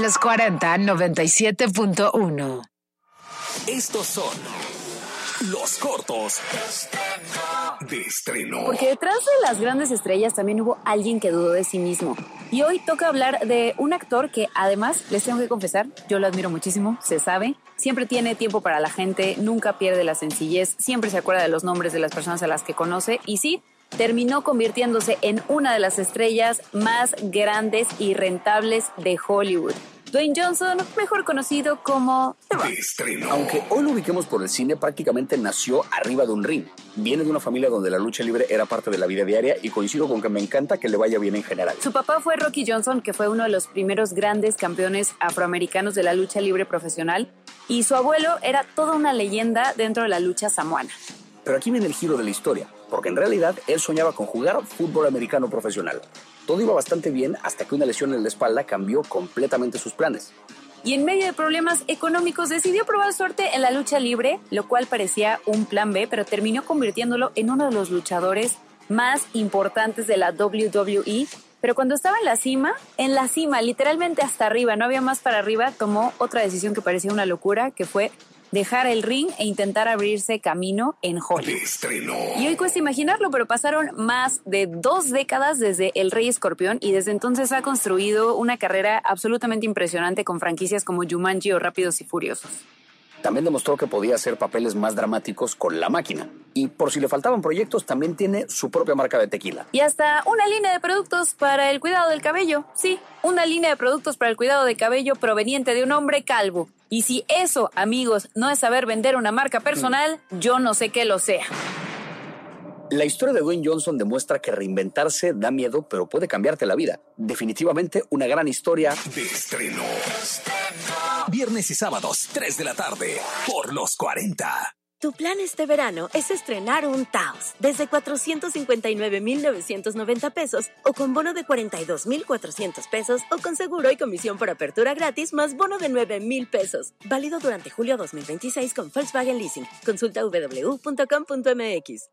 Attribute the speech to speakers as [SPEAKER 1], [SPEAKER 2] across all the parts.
[SPEAKER 1] Los 40 97.1.
[SPEAKER 2] Estos son los cortos de estreno.
[SPEAKER 3] Porque detrás de las grandes estrellas también hubo alguien que dudó de sí mismo. Y hoy toca hablar de un actor que además, les tengo que confesar, yo lo admiro muchísimo, se sabe. Siempre tiene tiempo para la gente, nunca pierde la sencillez, siempre se acuerda de los nombres de las personas a las que conoce. Y sí, terminó convirtiéndose en una de las estrellas más grandes y rentables de Hollywood. Dwayne Johnson, mejor conocido como The Rock.
[SPEAKER 4] Aunque hoy lo ubiquemos por el cine, prácticamente nació arriba de un ring. Viene de una familia donde la lucha libre era parte de la vida diaria y coincido con que me encanta que le vaya bien en general.
[SPEAKER 3] Su papá fue Rocky Johnson, que fue uno de los primeros grandes campeones afroamericanos de la lucha libre profesional, y su abuelo era toda una leyenda dentro de la lucha samoana.
[SPEAKER 4] Pero aquí viene el giro de la historia, porque en realidad él soñaba con jugar fútbol americano profesional. Todo iba bastante bien hasta que una lesión en la espalda cambió completamente sus planes.
[SPEAKER 3] Y en medio de problemas económicos decidió probar suerte en la lucha libre, lo cual parecía un plan B, pero terminó convirtiéndolo en uno de los luchadores más importantes de la WWE. Pero cuando estaba en la cima, literalmente hasta arriba, no había más para arriba, tomó otra decisión que parecía una locura, que fue dejar el ring e intentar abrirse camino en Hollywood. Y hoy cuesta imaginarlo, pero pasaron más de 2 décadas desde El Rey Escorpión y desde entonces ha construido una carrera absolutamente impresionante con franquicias como Jumanji o Rápidos y Furiosos.
[SPEAKER 4] También demostró que podía hacer papeles más dramáticos con La Máquina. Y por si le faltaban proyectos, también tiene su propia marca de tequila.
[SPEAKER 3] Y hasta una línea de productos para el cuidado del cabello. Sí, una línea de productos para el cuidado del cabello proveniente de un hombre calvo. Y si eso, amigos, no es saber vender una marca personal, yo no sé qué lo sea.
[SPEAKER 4] La historia de Dwayne Johnson demuestra que reinventarse da miedo, pero puede cambiarte la vida. Definitivamente una gran historia
[SPEAKER 2] de estreno. Viernes y sábados, 3 de la tarde, por los 40.
[SPEAKER 5] Tu plan este verano es estrenar un Taos desde 459,990 pesos o con bono de 42,400 pesos o con seguro y comisión por apertura gratis más bono de 9,000 pesos. Válido durante julio 2026 con Volkswagen Leasing. Consulta www.com.mx.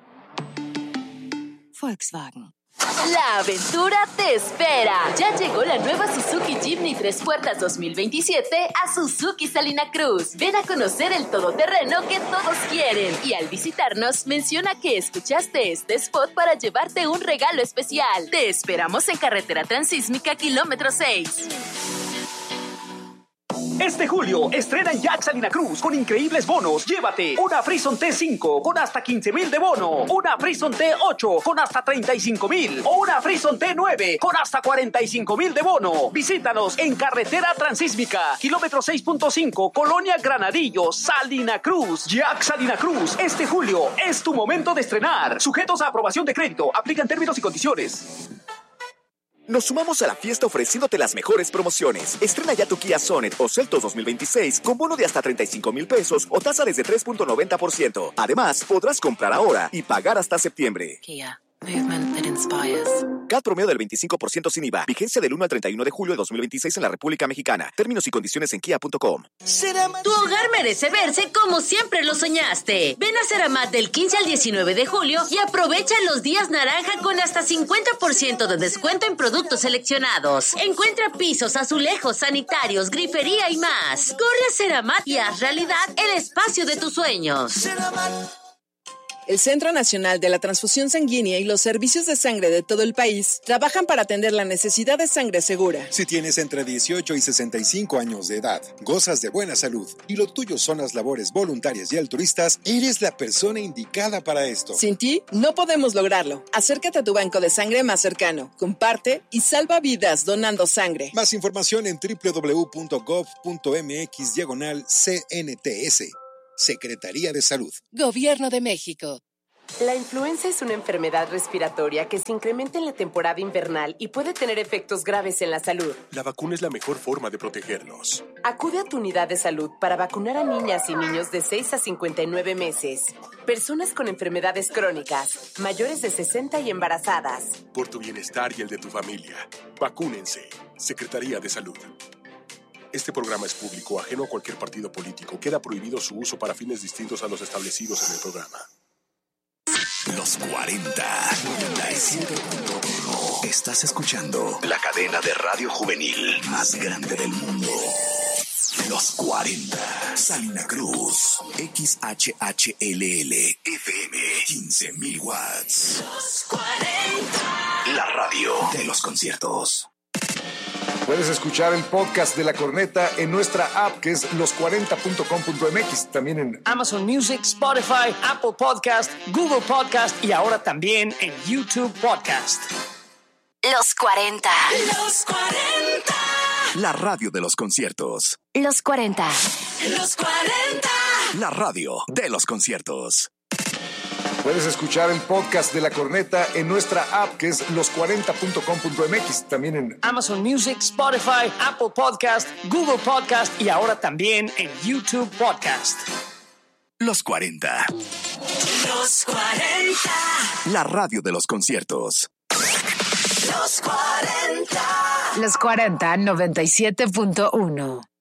[SPEAKER 6] Volkswagen.
[SPEAKER 7] La aventura te espera. Ya llegó la nueva Suzuki Jimny 3 puertas 2027 a Suzuki Salina Cruz. Ven a conocer el todoterreno que todos quieren. Y al visitarnos, menciona que escuchaste este spot para llevarte un regalo especial. Te esperamos en Carretera Transísmica, kilómetro 6.
[SPEAKER 8] Este julio, estrena en Jack Salina Cruz con increíbles bonos. Llévate una Frison T5 con hasta 15,000 de bono, una Frison T8 con hasta 35,000 o una Frison T9 con hasta 45,000 de bono. Visítanos en Carretera Transísmica, kilómetro 6.5, Colonia Granadillo, Salina Cruz. Jack Salina Cruz, este julio es tu momento de estrenar. Sujetos a aprobación de crédito. Aplican términos y condiciones.
[SPEAKER 9] Nos sumamos a la fiesta ofreciéndote las mejores promociones. Estrena ya tu Kia Sonet o Seltos 2026 con bono de hasta 35,000 pesos o tasa desde 3.90%. Además, podrás comprar ahora y pagar hasta septiembre.
[SPEAKER 6] Kia. Movement that inspires.
[SPEAKER 9] CAT promedio del 25% sin IVA. Vigencia del 1 al 31 de julio de 2026 en la República Mexicana. Términos y condiciones en kia.com.
[SPEAKER 10] Tu hogar merece verse como siempre lo soñaste. Ven a Ceramat del 15 al 19 de julio y aprovecha los días naranja con hasta 50% de descuento en productos seleccionados. Encuentra pisos, azulejos, sanitarios, grifería y más. Corre a Ceramat y haz realidad el espacio de tus sueños.
[SPEAKER 11] El Centro Nacional de la Transfusión Sanguínea y los servicios de sangre de todo el país trabajan para atender la necesidad de sangre segura.
[SPEAKER 12] Si tienes entre 18 y 65 años de edad, gozas de buena salud y lo tuyo son las labores voluntarias y altruistas, eres la persona indicada para esto.
[SPEAKER 11] Sin ti, no podemos lograrlo. Acércate a tu banco de sangre más cercano, comparte y salva vidas donando sangre.
[SPEAKER 12] Más información en www.gov.mx/CNTS. Secretaría de Salud.
[SPEAKER 6] Gobierno de México.
[SPEAKER 13] La influenza es una enfermedad respiratoria que se incrementa en la temporada invernal y puede tener efectos graves en la salud.
[SPEAKER 14] La vacuna es la mejor forma de protegernos.
[SPEAKER 13] Acude a tu unidad de salud para vacunar a niñas y niños de 6 a 59 meses, personas con enfermedades crónicas, mayores de 60 y embarazadas.
[SPEAKER 14] Por tu bienestar y el de tu familia, vacúnense. Secretaría de Salud. Este programa es público, ajeno a cualquier partido político. Queda prohibido su uso para fines distintos a los establecidos en el programa.
[SPEAKER 2] Los 40 97.1. Estás escuchando la cadena de radio juvenil más grande del mundo. Los 40. Salina Cruz. XHHLL. FM. 15,000 watts. Los 40. La radio de los conciertos.
[SPEAKER 15] Puedes escuchar el podcast de La Corneta en nuestra app, que es los40.com.mx. También en
[SPEAKER 8] Amazon Music, Spotify, Apple Podcast, Google Podcast y ahora también en YouTube Podcast.
[SPEAKER 7] Los 40.
[SPEAKER 2] Los 40. La radio de los conciertos.
[SPEAKER 7] Los 40.
[SPEAKER 2] Los 40. La radio de los conciertos.
[SPEAKER 15] Puedes escuchar el podcast de La Corneta en nuestra app, que es los40.com.mx. También en
[SPEAKER 8] Amazon Music, Spotify, Apple Podcast, Google Podcast y ahora también en YouTube Podcast.
[SPEAKER 2] Los 40. Los 40. La radio de los conciertos. Los 40.
[SPEAKER 1] Los 40, 97.1.